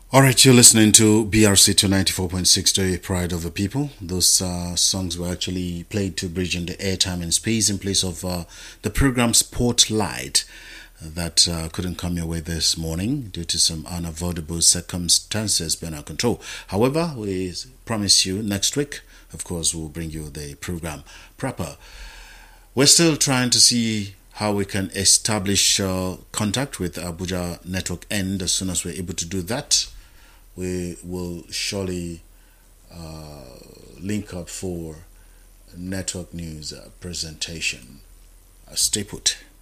All right, you're listening to BRC 294.6, the Pride of the People. Those songs were actually played to bridge in the airtime and space in place of the program Spotlight that couldn't come your way this morning due to some unavoidable circumstances beyond our control. However, we promise you next week, of course, we'll bring you the program proper. We're still trying to see how we can establish contact with Abuja Network End. As soon as we're able to do that, we will surely link up for network news presentation. Stay put.